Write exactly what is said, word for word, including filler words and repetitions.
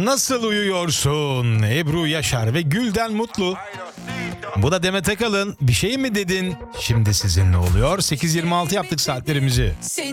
Nasıl uyuyorsun? Ebru Yaşar ve Gülden Mutlu. Bu da Demet Akalın. Bir şey mi dedin? Şimdi sizinle oluyor. sekiz yirmi altı yaptık saatlerimizi.